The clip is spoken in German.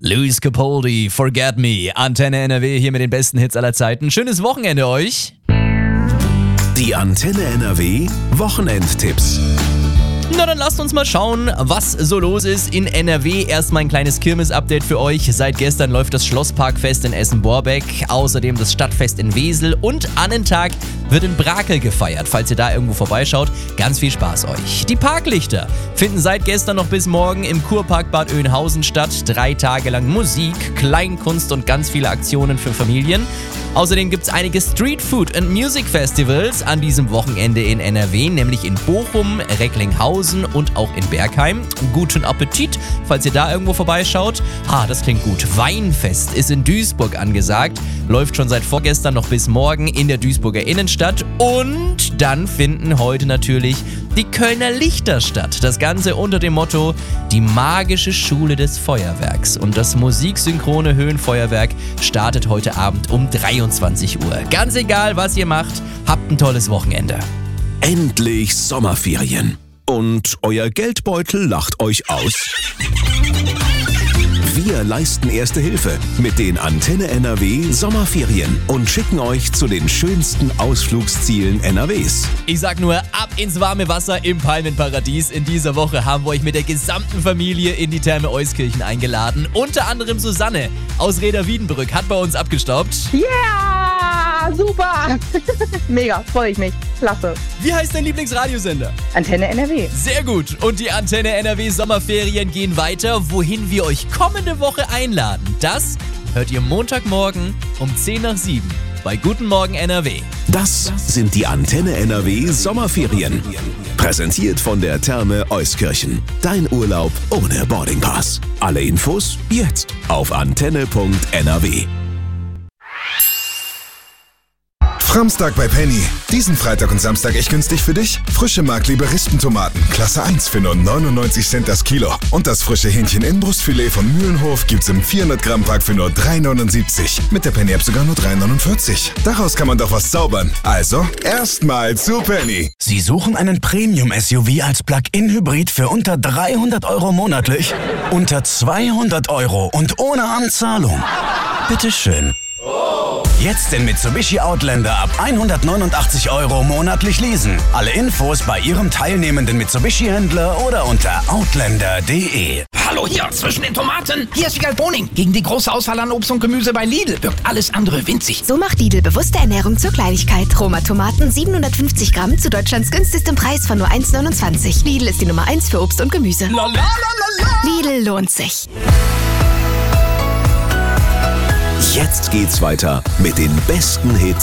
Luis Capaldi, Forget Me. Antenne NRW hier mit den besten Hits aller Zeiten. Schönes Wochenende euch. Die Antenne NRW Wochenendtipps. Na, dann lasst uns mal schauen, was so los ist in NRW. Erstmal ein kleines Kirmes-Update für euch. Seit gestern läuft das Schlossparkfest in Essen-Borbeck, außerdem das Stadtfest in Wesel und Annentag wird in Brakel gefeiert. Falls ihr da irgendwo vorbeischaut, ganz viel Spaß euch. Die Parklichter finden seit gestern noch bis morgen im Kurpark Bad Oeynhausen statt. 3 Tage lang Musik, Kleinkunst und ganz viele Aktionen für Familien. Außerdem gibt es einige Street Food and Music Festivals an diesem Wochenende in NRW, nämlich in Bochum, Recklinghausen und auch in Bergheim. Guten Appetit, falls ihr da irgendwo vorbeischaut. Das klingt gut. Weinfest ist in Duisburg angesagt, läuft schon seit vorgestern noch bis morgen in der Duisburger Innenstadt. Und dann finden heute natürlich die Kölner Lichter statt. Das Ganze unter dem Motto Die magische Schule des Feuerwerks. Und das musiksynchrone Höhenfeuerwerk startet heute Abend um 23 Uhr. Ganz egal, was ihr macht, habt ein tolles Wochenende. Endlich Sommerferien. Und euer Geldbeutel lacht euch aus? Wir leisten Erste Hilfe mit den Antenne NRW Sommerferien und schicken euch zu den schönsten Ausflugszielen NRWs. Ich sag nur, ab ins warme Wasser im Palmenparadies. In dieser Woche haben wir euch mit der gesamten Familie in die Therme Euskirchen eingeladen. Unter anderem Susanne aus Reda-Wiedenbrück hat bei uns abgestaubt. Yeah, super. Mega, freue ich mich. Klasse. Wie heißt dein Lieblingsradiosender? Antenne NRW. Sehr gut. Und die Antenne NRW Sommerferien gehen weiter, wohin wir euch kommende Woche einladen. Das hört ihr Montagmorgen um 6:50 bei Guten Morgen NRW. Das sind die Antenne NRW Sommerferien. Präsentiert von der Therme Euskirchen. Dein Urlaub ohne Boardingpass. Alle Infos jetzt auf antenne.nrw. Framstag bei Penny. Diesen Freitag und Samstag echt günstig für dich. Frische Markliebe Rispentomaten, Klasse 1 für nur 99 Cent das Kilo. Und das frische Hähnchen-Inbrustfilet von Mühlenhof gibt's im 400 Gramm Pack für nur 3,79. Mit der Penny-App sogar nur 3,49. Daraus kann man doch was zaubern. Also, erstmal zu Penny. Sie suchen einen Premium-SUV als Plug-in-Hybrid für unter 300 € monatlich? Unter 200 € und ohne Anzahlung? Bitteschön. Jetzt den Mitsubishi Outlander ab 189 € monatlich leasen. Alle Infos bei Ihrem teilnehmenden Mitsubishi-Händler oder unter outlander.de. Hallo hier, zwischen den Tomaten. Hier ist Wiegald Boning. Gegen die große Auswahl an Obst und Gemüse bei Lidl wirkt alles andere winzig. So macht Lidl bewusste Ernährung zur Kleinigkeit. Roma-Tomaten 750 Gramm zu Deutschlands günstigstem Preis von nur 1,29. Lidl ist die Nummer 1 für Obst und Gemüse. Lidl lohnt sich. Jetzt geht's weiter mit den besten Hits